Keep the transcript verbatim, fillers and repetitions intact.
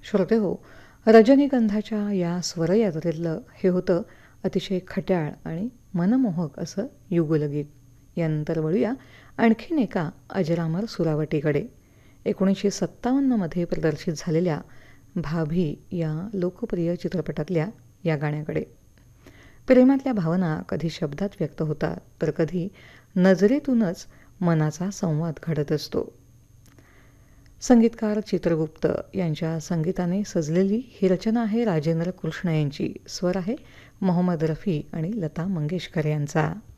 श्रोते हो, रजनीगंधाच्या या स्वरयात्रेतलं हे होतं अतिशय खट्याळ आणि मनमोहक असं युगुलगीत. यानंतर वळूया आणखीन एका अजरामर सुरावटीकडे. एकोणीसशे सत्तावन्नमध्ये प्रदर्शित झालेल्या भाभी या लोकप्रिय चित्रपटातल्या या गाण्याकडे. प्रेमातल्या भावना कधी शब्दात व्यक्त होतात तर कधी नजरेतूनच मनाचा संवाद घडत असतो. संगीतकार चित्रगुप्त यांच्या संगीताने सजलेली ही रचना आहे राजेंद्र कृष्ण यांची. स्वर आहे मोहम्मद रफी आणि लता मंगेशकर यांचा.